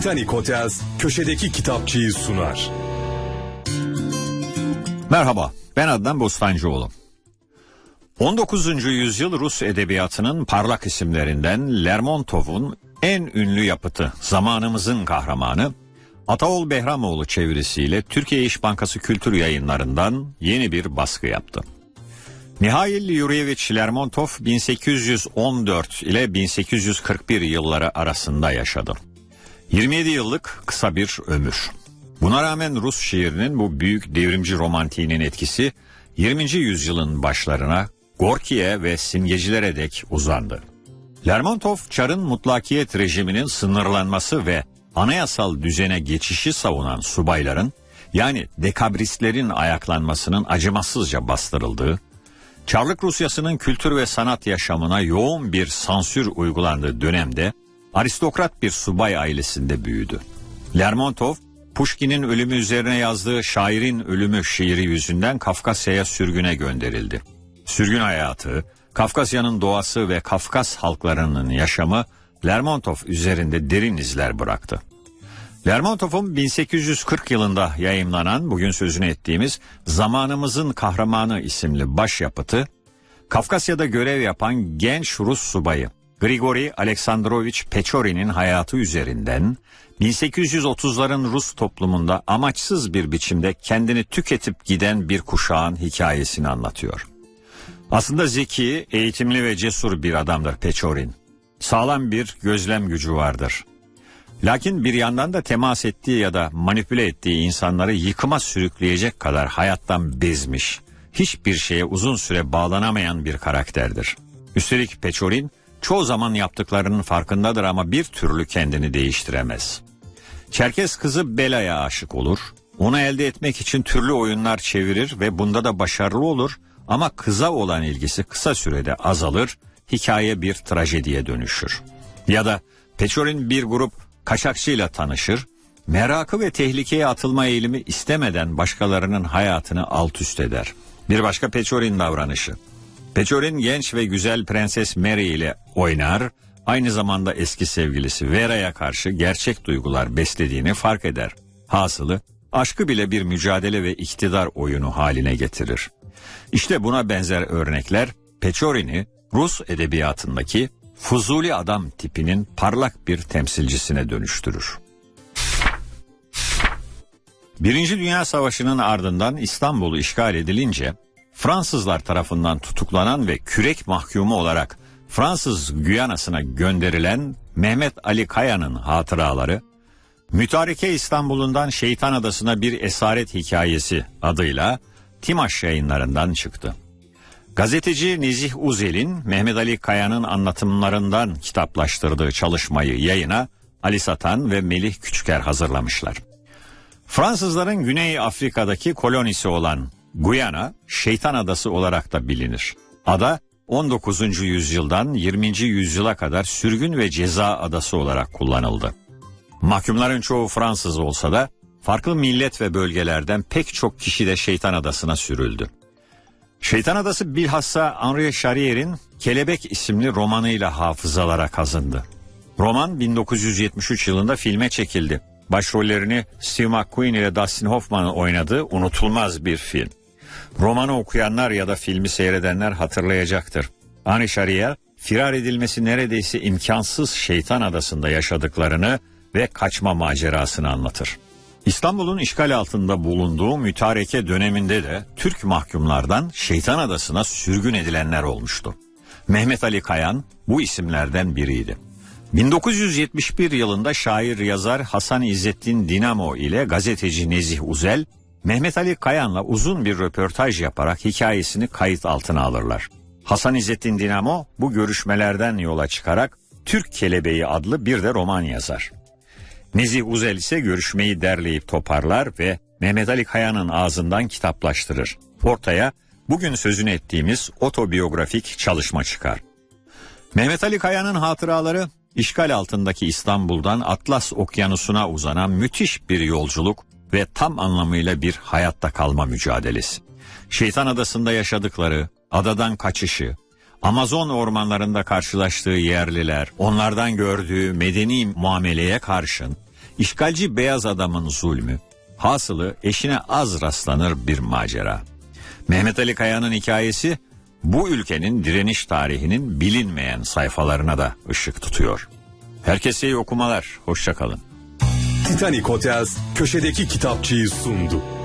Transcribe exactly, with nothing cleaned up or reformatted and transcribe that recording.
Titanic Hotels köşedeki kitapçıyı sunar. Merhaba, ben Adnan Bostancıoğlu. on dokuzuncu yüzyıl Rus edebiyatının parlak isimlerinden Lermontov'un en ünlü yapıtı Zamanımızın Kahramanı, Ataol Behramoğlu çevirisiyle Türkiye İş Bankası Kültür Yayınları'ndan yeni bir baskı yaptı. Mihail Yurevich Lermontov bin sekiz yüz on dört ile bin sekiz yüz kırk bir yılları arasında yaşadı. yirmi yedi yıllık kısa bir ömür. Buna rağmen Rus şiirinin bu büyük devrimci romantiğinin etkisi yirminci yüzyılın başlarına, Gorki'ye ve simgecilere dek uzandı. Lermontov, Çar'ın mutlakiyet rejiminin sınırlanması ve anayasal düzene geçişi savunan subayların, yani dekabristlerin ayaklanmasının acımasızca bastırıldığı, Çarlık Rusyası'nın kültür ve sanat yaşamına yoğun bir sansür uygulandığı dönemde aristokrat bir subay ailesinde büyüdü. Lermontov, Pushkin'in ölümü üzerine yazdığı Şairin Ölümü şiiri yüzünden Kafkasya'ya sürgüne gönderildi. Sürgün hayatı, Kafkasya'nın doğası ve Kafkas halklarının yaşamı Lermontov üzerinde derin izler bıraktı. Lermontov'un bin sekiz yüz kırk yılında yayımlanan, bugün sözünü ettiğimiz Zamanımızın Kahramanı isimli başyapıtı, Kafkasya'da görev yapan genç Rus subayı Grigori Aleksandrovich Pechorin'in hayatı üzerinden bin sekiz yüz otuzların Rus toplumunda amaçsız bir biçimde kendini tüketip giden bir kuşağın hikayesini anlatıyor. Aslında zeki, eğitimli ve cesur bir adamdır Pechorin. Sağlam bir gözlem gücü vardır. Lakin bir yandan da temas ettiği ya da manipüle ettiği insanları yıkıma sürükleyecek kadar hayattan bezmiş, hiçbir şeye uzun süre bağlanamayan bir karakterdir. Üstelik Pechorin çoğu zaman yaptıklarının farkındadır ama bir türlü kendini değiştiremez. Çerkes kızı Bela'ya aşık olur, onu elde etmek için türlü oyunlar çevirir ve bunda da başarılı olur ama kıza olan ilgisi kısa sürede azalır, hikaye bir trajediye dönüşür. Ya da Pechorin bir grup kaçakçıyla tanışır, merakı ve tehlikeye atılma eğilimi istemeden başkalarının hayatını alt üst eder. Bir başka Pechorin davranışı. Pechorin genç ve güzel Prenses Mary ile oynar, aynı zamanda eski sevgilisi Vera'ya karşı gerçek duygular beslediğini fark eder. Hasılı, aşkı bile bir mücadele ve iktidar oyunu haline getirir. İşte buna benzer örnekler Pechorin'i Rus edebiyatındaki Fuzuli adam tipinin parlak bir temsilcisine dönüştürür. Birinci Dünya Savaşı'nın ardından İstanbul işgal edilince Fransızlar tarafından tutuklanan ve kürek mahkumu olarak Fransız Güyana'sına gönderilen Mehmet Ali Kaya'nın hatıraları, Mütareke İstanbul'undan Şeytan Adası'na bir esaret hikayesi adıyla Timaş Yayınları'ndan çıktı. Gazeteci Nezih Uzel'in Mehmet Ali Kaya'nın anlatımlarından kitaplaştırdığı çalışmayı yayına Ali Satan ve Melih Küçüker hazırlamışlar. Fransızların Güney Afrika'daki kolonisi olan Guyana, Şeytan Adası olarak da bilinir. Ada on dokuzuncu yüzyıldan yirminci yüzyıla kadar sürgün ve ceza adası olarak kullanıldı. Mahkumların çoğu Fransız olsa da farklı millet ve bölgelerden pek çok kişi de Şeytan Adası'na sürüldü. Şeytan Adası bilhassa Henri Charrier'in Kelebek isimli romanıyla hafızalara kazındı. Roman bin dokuz yüz yetmiş üç yılında filme çekildi. Başrollerini Steve McQueen ile Dustin Hoffman'ın oynadığı unutulmaz bir film. Romanı okuyanlar ya da filmi seyredenler hatırlayacaktır. Henri Charrier, firar edilmesi neredeyse imkansız Şeytan Adası'nda yaşadıklarını ve kaçma macerasını anlatır. İstanbul'un işgal altında bulunduğu mütareke döneminde de Türk mahkumlardan Şeytan Adası'na sürgün edilenler olmuştu. Mehmet Ali Kayan bu isimlerden biriydi. bin dokuz yüz yetmiş bir yılında şair yazar Hasan İzzettin Dinamo ile gazeteci Nezih Uzel, Mehmet Ali Kayan'la uzun bir röportaj yaparak hikayesini kayıt altına alırlar. Hasan İzzettin Dinamo bu görüşmelerden yola çıkarak Türk Kelebeği adlı bir de roman yazar. Nezih Uzel ise görüşmeyi derleyip toparlar ve Mehmet Ali Kaya'nın ağzından kitaplaştırır. Ortaya bugün sözünü ettiğimiz otobiyografik çalışma çıkar. Mehmet Ali Kaya'nın hatıraları, işgal altındaki İstanbul'dan Atlas Okyanusu'na uzanan müthiş bir yolculuk ve tam anlamıyla bir hayatta kalma mücadelesi. Şeytan Adası'nda yaşadıkları, adadan kaçışı, Amazon ormanlarında karşılaştığı yerliler, onlardan gördüğü medeni muameleye karşın işgalci beyaz adamın zulmü, hasılı eşine az rastlanır bir macera. Mehmet Ali Kaya'nın hikayesi bu ülkenin direniş tarihinin bilinmeyen sayfalarına da ışık tutuyor. Herkese iyi okumalar, hoşça kalın. Titanic Hotels köşedeki kitapçıyı sundu.